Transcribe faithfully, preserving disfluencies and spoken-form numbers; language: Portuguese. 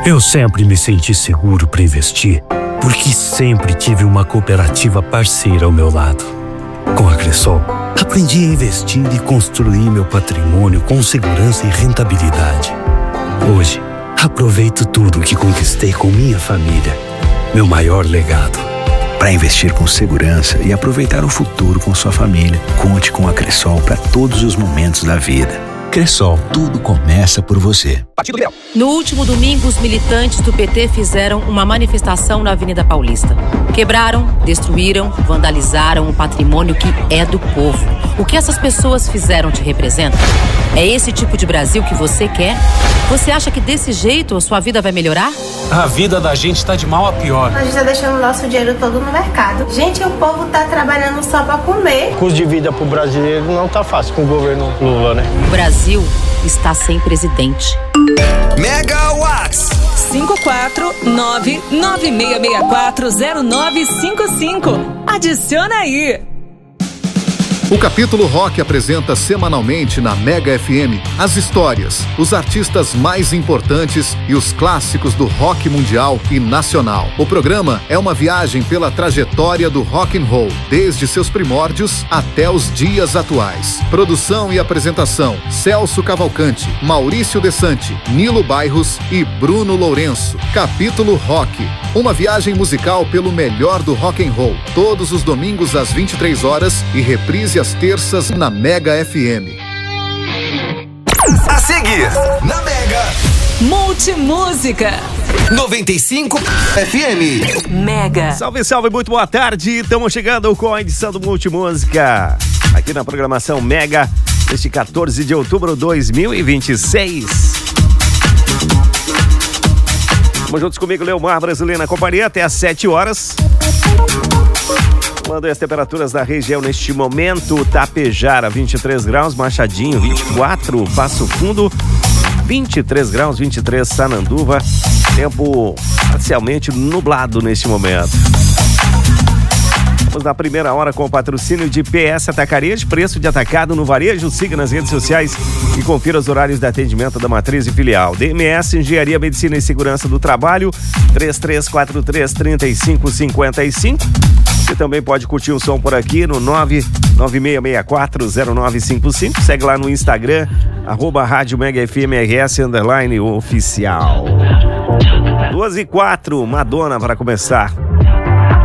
Eu sempre me senti seguro para investir, porque sempre tive uma cooperativa parceira ao meu lado. Com a Cressol, aprendi a investir e construir meu patrimônio com segurança e rentabilidade. Hoje, aproveito tudo que conquistei com minha família, meu maior legado. Para investir com segurança e aproveitar o futuro com sua família, conte com a Cressol para todos os momentos da vida. Cressol, tudo começa por você. No último domingo, os militantes do P T fizeram uma manifestação na Avenida Paulista. Quebraram, destruíram, vandalizaram o patrimônio que é do povo. O que essas pessoas fizeram te representa? É esse tipo de Brasil que você quer? Você acha que desse jeito a sua vida vai melhorar? A vida da gente tá de mal a pior. A gente tá deixando o nosso dinheiro todo no mercado. Gente, o povo tá trabalhando só pra comer. O custo de vida pro brasileiro não tá fácil com o governo Lula, né? O Brasil está sem presidente. Mega Watts cinco quatro nove nove seis seis quatro zero nove cinco cinco. Adiciona aí. O Capítulo Rock apresenta semanalmente na Mega F M as histórias, os artistas mais importantes e os clássicos do rock mundial e nacional. O programa é uma viagem pela trajetória do rock and roll, desde seus primórdios até os dias atuais. Produção e apresentação: Celso Cavalcante, Maurício Desante, Nilo Bairros e Bruno Lourenço. Capítulo Rock, uma viagem musical pelo melhor do rock and roll, todos os domingos às vinte e três horas e reprise às terças na Mega F M. A seguir, na Mega Multimúsica noventa e cinco F M. Mega. Salve, salve, muito boa tarde. Estamos chegando com a edição do Multimúsica aqui na programação Mega deste quatorze de outubro de dois mil e vinte e seis. Vamos juntos comigo, Leomar Brasileiro na companhia até às sete horas. Falando as temperaturas da região neste momento: Tapejara vinte e três graus, Machadinho vinte e quatro, Passo Fundo vinte e três graus, vinte e três Sananduva. Tempo parcialmente nublado neste momento. Vamos na primeira hora com o patrocínio de P S Atacarejo, preço de atacado no varejo. Siga nas redes sociais e confira os horários de atendimento da matriz e filial. D M S Engenharia, Medicina e Segurança do Trabalho, três três quatro três, três cinco cinco cinco. Você também pode curtir o som por aqui no nove nove seis seis quatro zero nove cinco cinco. Segue lá no Instagram, arroba Rádio Mega F M R S underline oficial. duas e quatro, Madonna para começar.